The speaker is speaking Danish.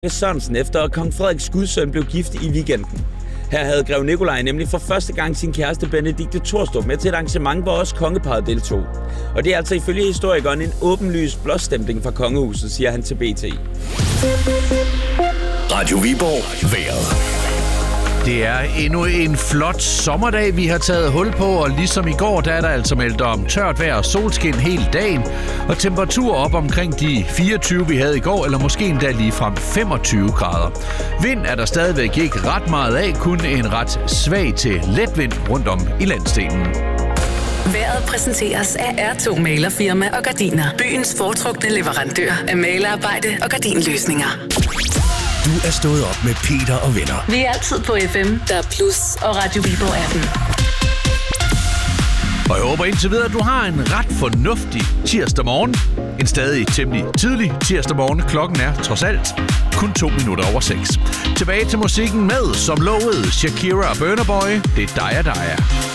Sørensen, efter at kong Frederiks skudsøn blev gift i weekenden. Her havde grev Nikolaj nemlig for første gang sin kæreste Benedikte Thorstrup med til et arrangement, hvor også kongeparret deltog. Og det er altså ifølge historikeren en åbenlys blåstempling fra kongehuset, siger han til BT. Radio Viborg vejret. Det er endnu en flot sommerdag, vi har taget hul på, og ligesom i går, der er der altså meldt om tørt vejr og solskin hele dagen, og temperatur op omkring de 24, vi havde i går, eller måske endda lige frem 25 grader. Vind er der stadigvæk ikke ret meget af, kun en ret svag til let vind rundt om i landsdelen. Vejret præsenteres af R2 Malerfirma og Gardiner. Byens foretrukne leverandør af malerarbejde og gardinløsninger. Du er stået op med Peter og venner. Vi er altid på FM, der er Plus og Radio Viborg 18. Og jeg håber indtil videre, at du har en ret fornuftig tirsdag morgen. En stadig temmelig tidlig tirsdag morgen. Klokken er trods alt kun 2 minutter over 6. Tilbage til musikken med, som lovet, Shakira og Burna Boy. Det er dig og dig.